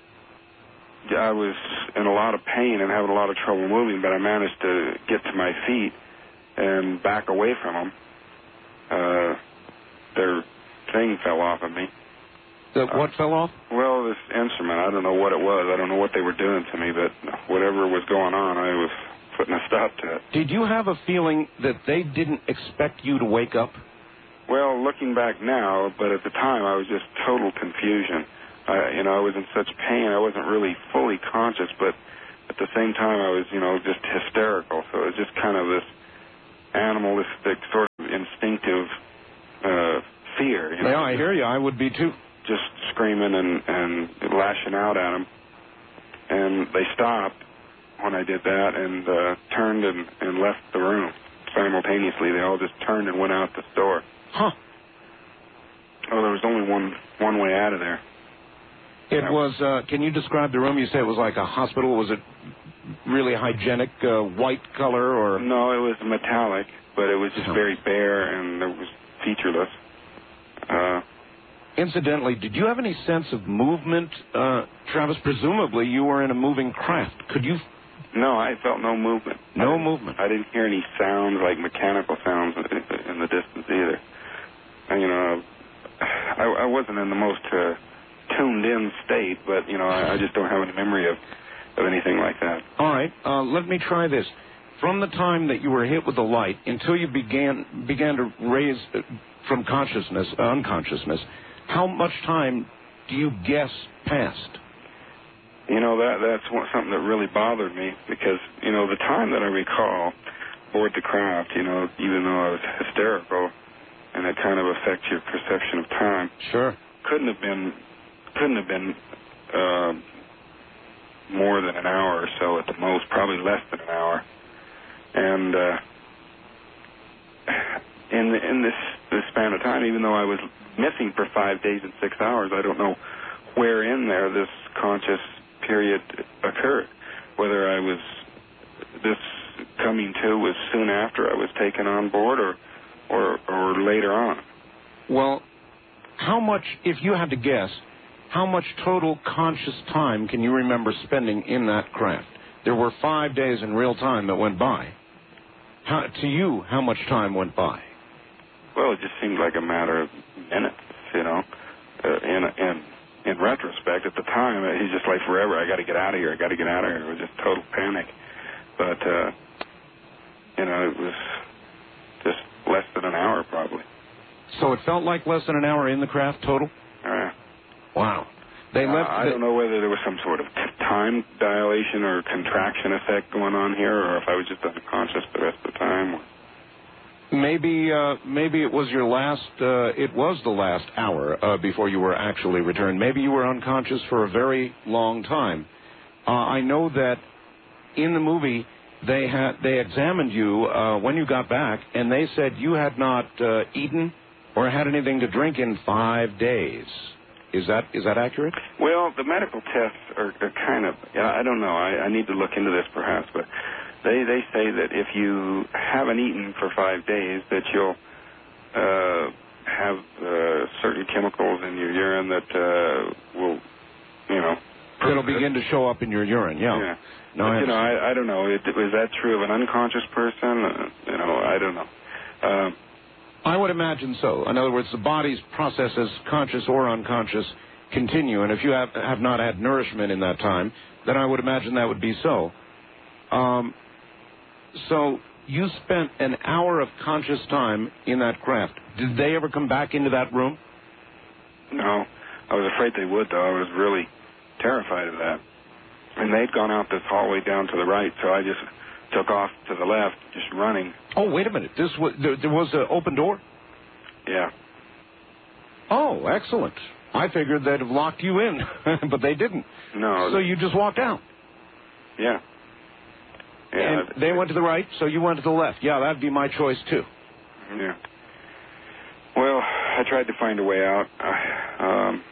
I was in a lot of pain and having a lot of trouble moving, but I managed to get to my feet and back away from them. Uh, their thing fell off of me. The, what uh, fell off? Well, this instrument. I don't know what it was. I don't know what they were doing to me, but whatever was going on, I was putting a stop to it. Did you have a feeling that they didn't expect you to wake up? Well, looking back now, but at the time I was just total confusion. I, you know, I was in such pain. I wasn't really fully conscious, but at the same time I was, you know, just hysterical. So it was just kind of this animalistic sort of instinctive uh, fear. You know? Yeah, I hear you. I would be too. Just screaming and, and lashing out at them. And they stopped when I did that and uh, turned and, and left the room simultaneously. They all just turned and went out the door. Huh. Oh, there was only one one way out of there. It was, uh, can you describe the room? You say it was like a hospital. Was it really hygienic, uh, white color, or? No, it was metallic, but it was just Oh. very bare and it was featureless. Uh, Incidentally, did you have any sense of movement, uh, Travis? Presumably you were in a moving craft. Could you? no, I felt no movement. No I movement. I didn't hear any sounds, like mechanical sounds in the distance either. And, you know, I, I wasn't in the most uh, tuned-in state, but, you know, I, I just don't have any memory of, of anything like that. All right, uh, let me try this. From the time that you were hit with the light until you began began to raise uh, from consciousness, uh, unconsciousness, how much time do you guess passed? You know, that that's one, something that really bothered me because, you know, the time that I recall aboard the craft, you know, even though I was hysterical, and it kind of affects your perception of time. Sure. Couldn't have been, couldn't have been uh, more than an hour or so at the most, probably less than an hour. And uh, in in this, this span of time, even though I was missing for five days and six hours, I don't know where in there this conscious period occurred. Whether I was this coming to was soon after I was taken on board, or or or later on. Well, how much, if you had to guess, how much total conscious time can you remember spending in that craft? There were five days in real time that went by. How, to you, how much time went by? Well, it just seemed like a matter of minutes, you know. Uh, in in in retrospect, at the time, it was just like forever. I got to get out of here. I got to get out of here. It was just total panic. But uh, you know, it was just less than an hour, probably. So it felt like less than an hour in the craft total? Uh, wow. They uh, left. I the... don't know whether there was some sort of t- time dilation or contraction effect going on here, or if I was just unconscious the rest of the time. Maybe, uh, maybe it was your last. Uh, it was the last hour uh, before you were actually returned. Maybe you were unconscious for a very long time. Uh, I know that in the movie they had they examined you uh, when you got back, and they said you had not uh, eaten or had anything to drink in five days. Is that is that accurate? Well, the medical tests are, are kind of, yeah, I don't know. I, I need to look into this perhaps, but they, they say that if you haven't eaten for five days, that you'll uh, have uh, certain chemicals in your urine that uh, will, you know. It'll begin to show up in your urine, yeah. Yeah. No, but, I you know, I, I don't know. It, is that true of an unconscious person? Uh, you know, I don't know. Uh, I would imagine so. In other words, the body's processes, conscious or unconscious, continue. And if you have, have not had nourishment in that time, then I would imagine that would be so. Um, so you spent an hour of conscious time in that craft. Did they ever come back into that room? No. I was afraid they would, though. I was really terrified of that. And they'd gone out this hallway down to the right, so I just took off to the left, just running. Oh, wait a minute. This was there, there was an open door? Yeah. Oh, excellent. I figured they'd have locked you in, but they didn't. No. So you just walked out? Yeah. Yeah. And they went to the right, so you went to the left. Yeah, that'd be my choice, too. Yeah. Well, I tried to find a way out, uh, um,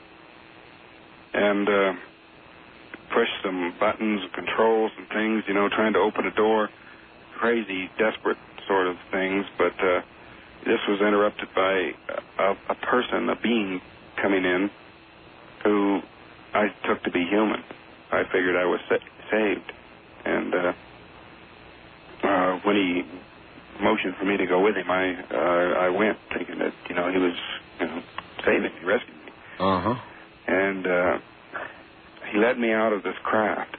and uh, push some buttons and controls and things, you know, trying to open a door. Crazy, desperate sort of things, but uh, this was interrupted by a, a person, a being coming in who I took to be human. I figured I was sa- saved. And uh, uh, when he motioned for me to go with him, I uh, I went, thinking that, you know, he was, you know, saving me, rescuing me. Uh-huh. And uh, he led me out of this craft.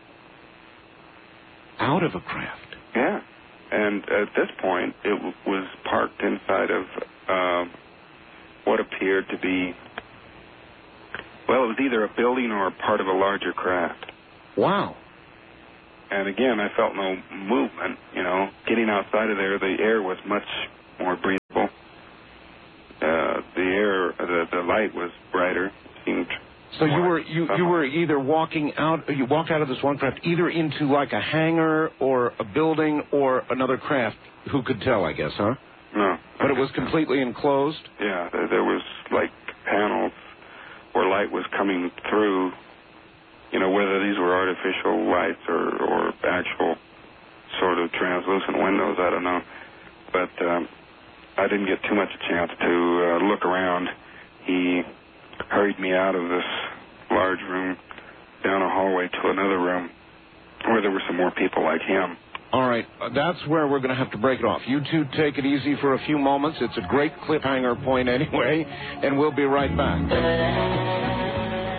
Out of a craft? Yeah. And at this point, it w- was parked inside of uh, what appeared to be, well, it was either a building or a part of a larger craft. Wow. And again, I felt no movement, you know. Getting outside of there, the air was much more breathable. Uh, the air, the, the light was brighter. Seemed So you were you, you were either walking out, you walked out of this one craft either into like a hangar or a building or another craft. Who could tell, I guess, huh? No. But it was completely enclosed? Yeah, there, there was like panels where light was coming through. You know, whether these were artificial lights or, or actual sort of translucent windows, I don't know. But um, I didn't get too much a chance to uh, look around. He hurried me out of this large room, down a hallway to another room where there were some more people like him. All right, uh, that's where we're going to have to break it off. You two take it easy for a few moments. It's a great cliffhanger point anyway, and we'll be right back.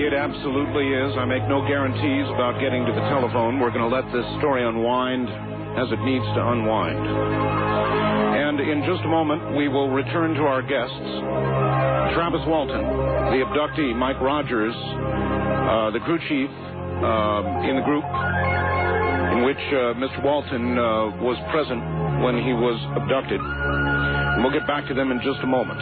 it absolutely is. I make no guarantees about getting to the telephone. We're going to let this story unwind as it needs to unwind. And in just a moment, we will return to our guests. Travis Walton, the abductee, Mike Rogers, uh, the crew chief uh, in the group in which uh, Mister Walton uh, was present when he was abducted. And we'll get back to them in just a moment.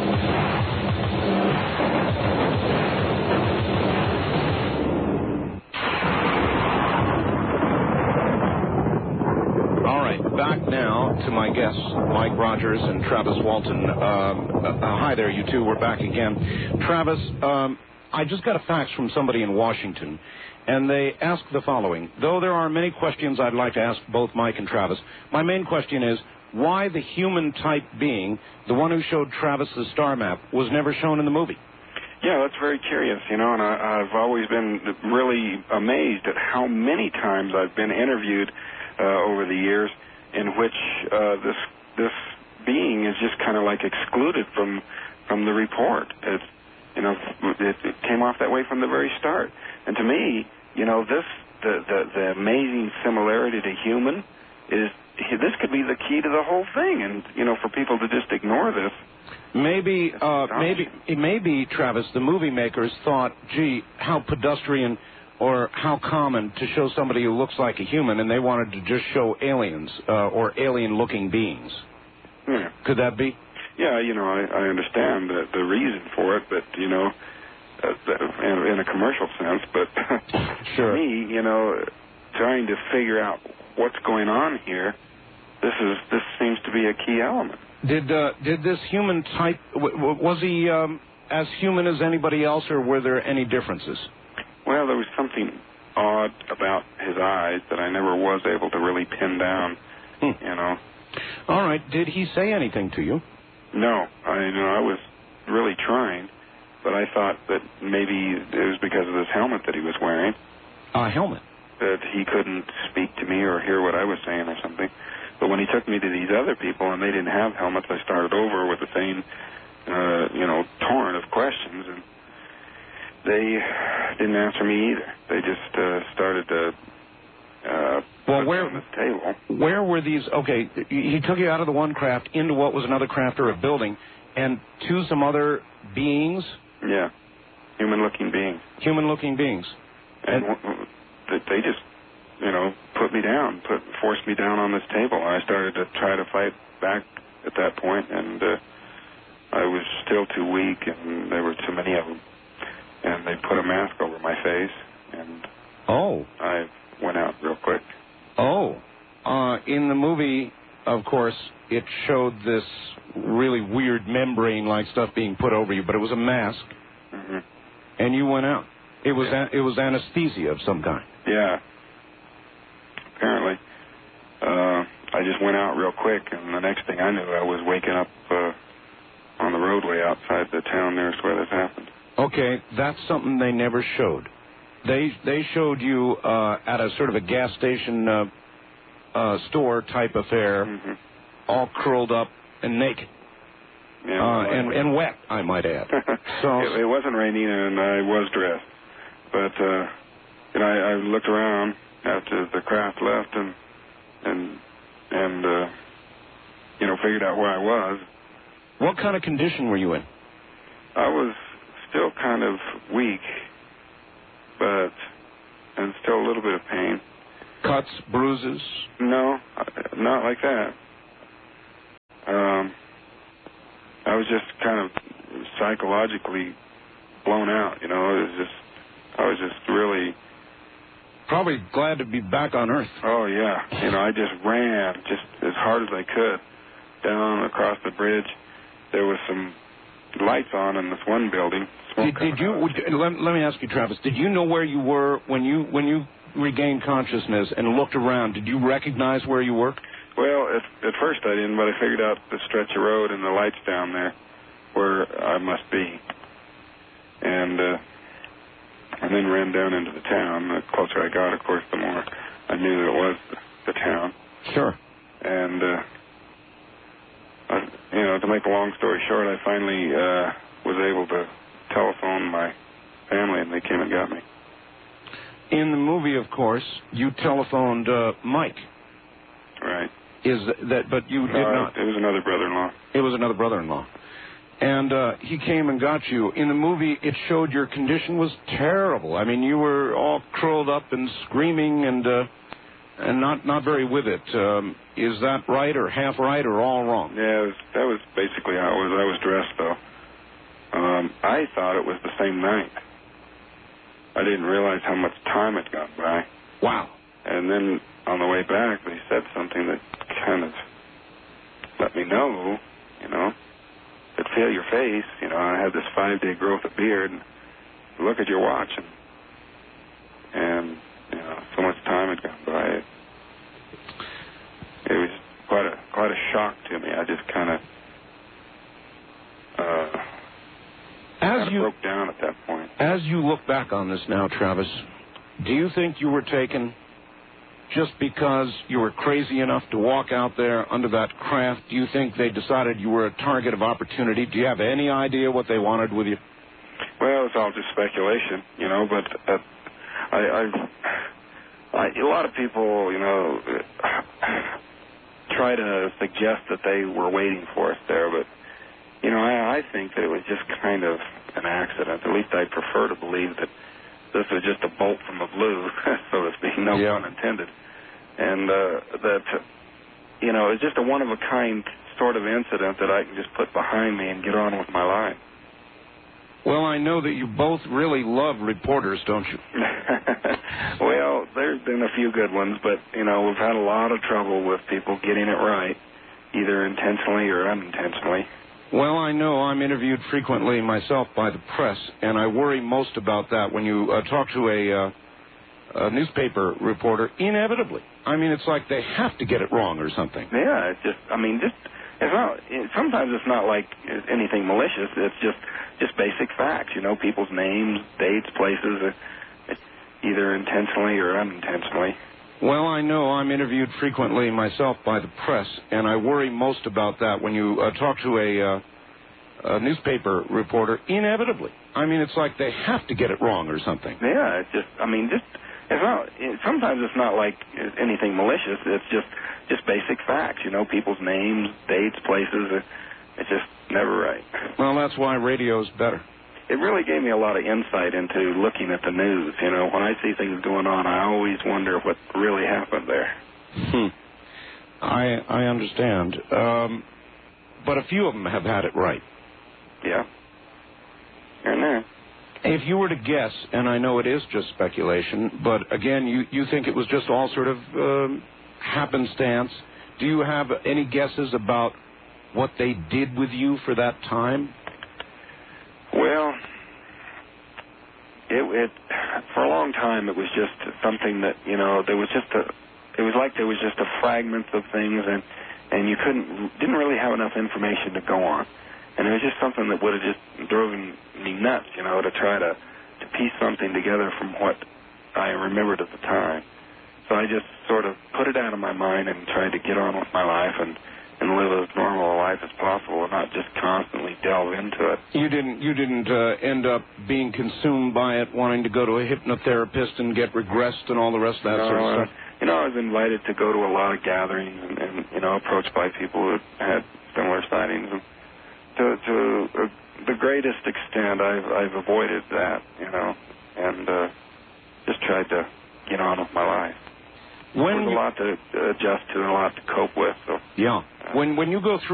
Back now to my guests, Mike Rogers and Travis Walton. Um, uh, hi there, you two. We're back again. Travis, um, I just got a fax from somebody in Washington, and they asked the following. Though there are many questions I'd like to ask both Mike and Travis, my main question is, why the human-type being, the one who showed Travis the star map, was never shown in the movie? Yeah, that's very curious, you know, and I, I've always been really amazed at how many times I've been interviewed uh, over the years in which uh, this this being is just kind of like excluded from from the report. It's, you know, it, it came off that way from the very start. And to me, you know, this the, the the amazing similarity to human is this could be the key to the whole thing. And you know, for people to just ignore this. Maybe, uh, maybe, it may be, Travis, the movie makers thought, gee, how pedestrian or how common to show somebody who looks like a human, and they wanted to just show aliens uh, or alien-looking beings. Yeah. Could that be? Yeah, you know, I, I understand the, the reason for it, but, you know, uh, in, in a commercial sense, but sure. For me, you know, trying to figure out what's going on here, this is this seems to be a key element. Did uh, did this human type, w- w- was he um, as human as anybody else, or were there any differences? Well, there was something odd about his eyes that I never was able to really pin down, hmm. you know. All right. Did he say anything to you? No. I, you know, I was really trying, but I thought that maybe it was because of this helmet that he was wearing. A helmet? That he couldn't speak to me or hear what I was saying or something. But when he took me to these other people and they didn't have helmets, I started over with the same, uh, you know, torrent of questions, and they didn't answer me either. They just uh, started to uh, well, put where, me on this table. Where were these? Okay, he took you out of the one craft into what was another craft or a building, and to some other beings? Yeah, human-looking beings. Human-looking beings. And, and w- they just, you know, put me down, put forced me down on this table. I started to try to fight back at that point, and uh, I was still too weak, and there were too many of them. And they put a mask over my face, and oh, I went out real quick. Oh, uh, in the movie, of course, it showed this really weird membrane-like stuff being put over you, but it was a mask, mm-hmm. and you went out. It was yeah. a, it was anesthesia of some kind. Yeah. Apparently, uh, I just went out real quick, and the next thing I knew, I was waking up uh, on the roadway outside the town nearest where this happened. Okay, that's something they never showed. They they showed you uh, at a sort of a gas station uh, uh, store type affair, mm-hmm. all curled up and naked, yeah, uh, and and wet, I might add. So it, it wasn't raining, and I was dressed, but uh, you know, I, I looked around after the craft left, and and and uh, you know, figured out where I was. What kind of condition were you in? I was still kind of weak, but and still a little bit of pain. Cuts, bruises? No, not like that. Um, I was just kind of psychologically blown out. You know, it was just I was just really. Probably glad to be back on Earth. Oh, yeah. You know, I just ran just as hard as I could down across the bridge. There was some lights on in this one building. Did, did you, would, let, let me ask you, Travis, did you know where you were when you when you regained consciousness and looked around? Did you recognize where you were? Well, at, at first I didn't, but I figured out the stretch of road and the lights down there where I must be. And, uh, and then ran down into the town. The closer I got, of course, the more I knew that it was the, the town. Sure. And, uh, I, you know, to make a long story short, I finally uh, was able to telephone my family, and they came and got me. In the movie, of course, you telephoned uh, Mike. Right. Is that? But you did no, not. It was another brother-in-law. It was another brother-in-law. And uh, he came and got you. In the movie, it showed your condition was terrible. I mean, you were all curled up and screaming and uh, and not, not very with it. Um, is that right or half right or all wrong? Yeah, it was, that was basically how it was. I was dressed, though. Um, I thought it was the same night. I didn't realize how much time had gone by. Wow. And then on the way back, they said something that kind of let me know, you know, could feel your face. You know, I had this five-day growth of beard. And look at your watch, and, and you know, so much time had gone by. It, it was quite a quite a shock to me. I just kind of uh, as you broke down at that point. As you look back on this now, Travis, do you think you were taken just because you were crazy enough to walk out there under that craft? Do you think they decided you were a target of opportunity? Do you have any idea what they wanted with you? Well, it's all just speculation, you know, but uh, I, I, I, a lot of people, you know, try to suggest that they were waiting for us there, but, you know, I, I think that it was just kind of an accident. At least I prefer to believe that this was just a bolt from the blue, so to speak, no yeah. pun intended. And uh, that, you know, it's just a one-of-a-kind sort of incident that I can just put behind me and get on with my life. Well, I know that you both really love reporters, don't you? Well, there's been a few good ones, but, you know, we've had a lot of trouble with people getting it right, either intentionally or unintentionally. Well, I know I'm interviewed frequently myself by the press, and I worry most about that when you uh, talk to a, uh, a newspaper reporter, inevitably. I mean, it's like they have to get it wrong or something. Yeah, it's just, I mean, just, it's not, it, sometimes it's not like anything malicious. It's just, just basic facts, you know, people's names, dates, places, uh, either intentionally or unintentionally. Well, I know I'm interviewed frequently myself by the press, and I worry most about that when you uh, talk to a, uh, a newspaper reporter, inevitably. I mean, it's like they have to get it wrong or something. Yeah, it's just, I mean, just, it's not, it, sometimes it's not like anything malicious. It's just, just basic facts, you know, people's names, dates, places. Uh, it's just never right. Well, that's why radio's better. It really gave me a lot of insight into looking at the news. You know, when I see things going on, I always wonder what really happened there. Hmm. I I understand. Um, but a few of them have had it right. Yeah. Here and there. If you were to guess, and I know it is just speculation, but again, you, you think it was just all sort of um, happenstance. Do you have any guesses about what they did with you for that time? Well, it, it for a long time it was just something that, you know, there was just a, it was like there was just a fragment of things, and and you couldn't, didn't really have enough information to go on, and it was just something that would have just driven me nuts, you know, to try to to piece something together from what I remembered at the time. So I just sort of put it out of my mind and tried to get on with my life and. and live as normal a life as possible and not just constantly delve into it. You didn't you didn't uh, end up being consumed by it, wanting to go to a hypnotherapist and get regressed and all the rest of that no, sort of uh, stuff? You know, I was invited to go to a lot of gatherings and, and you know, approached by people who had similar sightings. And to to uh, the greatest extent, I've, I've avoided that, you know, and uh, just tried to get on with my life. When There's a lot to adjust to and a lot to cope with. So. Yeah. When when you go through